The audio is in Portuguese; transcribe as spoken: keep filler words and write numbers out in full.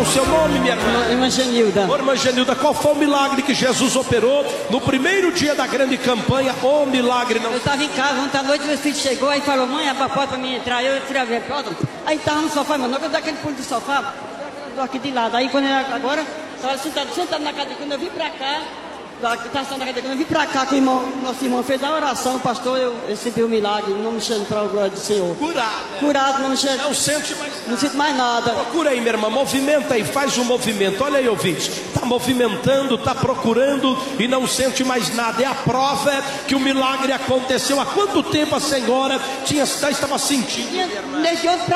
o seu nome, minha irmã? Irmã Genilda. Ô, irmã Genilda, qual foi o milagre que Jesus operou no primeiro dia da grande campanha? O milagre não... Eu estava em casa, ontem à noite, meu filho chegou, aí falou, mãe, abre a porta para mim entrar. Eu tirei a ver, aí estava no sofá, meu nome, eu dei aquele pulo do sofá, eu aqui de lado. Aí quando eu, agora, estava sentado, sentado na cadeira, quando eu vim para cá, estava sentado na cadeira, quando eu vim para cá, que o irmão, nosso irmão fez a oração, pastor, eu recebi o milagre, não me chamo para a glória do Senhor. Curado. Né? Curado, não me chamo. Não sente mais nada. Não sinto mais nada. Procura aí, minha irmã, movimenta aí, faz um movimento. Olha aí, ouvinte, está movimentando, está procurando e não sente mais nada. É a prova que o milagre aconteceu. Há quanto tempo a senhora tinha, estava sentindo, minha irmã? Desde ontem pra